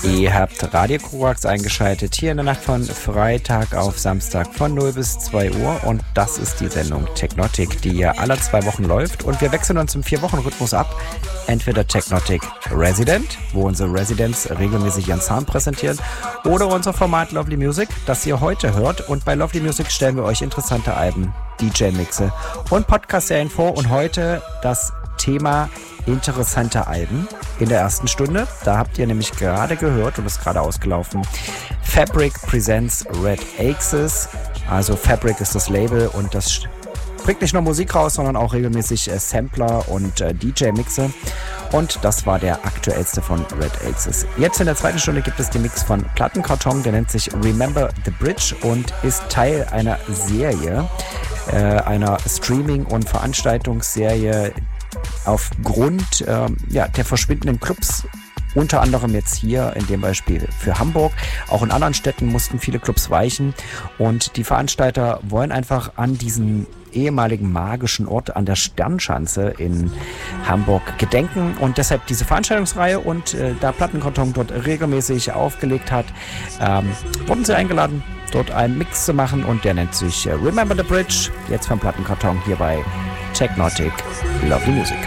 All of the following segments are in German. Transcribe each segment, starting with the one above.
Ihr habt Radio Korax eingeschaltet, hier in der Nacht von Freitag auf Samstag von 0 bis 2 Uhr. Und das ist die Sendung Technotic, die ja alle 2 Wochen läuft. Und wir wechseln uns im 4-Wochen-Rhythmus ab. Entweder Technotic Resident, wo unsere Residents regelmäßig ihren Sound präsentieren, oder unser Format Lovely Music, das ihr heute hört. Und bei Lovely Music stellen wir euch interessante Alben, DJ-Mixe und Podcast-Serien vor. Und heute das Thema interessante Alben in der ersten Stunde. Da habt ihr nämlich gerade gehört und ist gerade ausgelaufen. Fabric presents Red Axis. Also Fabric ist das Label und das bringt nicht nur Musik raus, sondern auch regelmäßig Sampler und DJ-Mixe. Und das war der aktuellste von Red Axis. Jetzt in der zweiten Stunde gibt es den Mix von Plattenkarton, der nennt sich Remember the Bridge und ist Teil einer Serie, einer Streaming- und Veranstaltungsserie aufgrund der verschwindenden Clubs. Unter anderem jetzt hier in dem Beispiel für Hamburg. Auch in anderen Städten mussten viele Clubs weichen. Und die Veranstalter wollen einfach an diesen ehemaligen magischen Ort an der Sternschanze in Hamburg gedenken. Und deshalb diese Veranstaltungsreihe. Und da Plattenkarton dort regelmäßig aufgelegt hat, wurden sie eingeladen, dort einen Mix zu machen. Und der nennt sich Remember the Bridge. Jetzt vom Plattenkarton hier bei Technotic Lovely Music.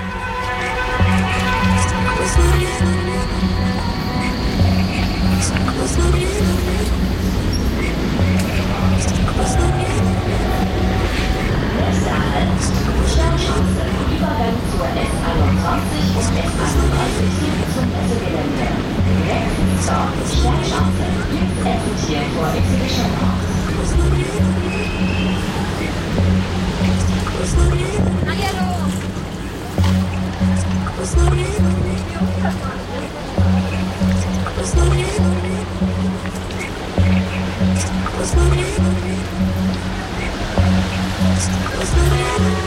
Übergang zur S21 und S31 zum Messegelände. Direkt zur Sternschanze. Exit hier vor Exhibition Park. We'll be right back.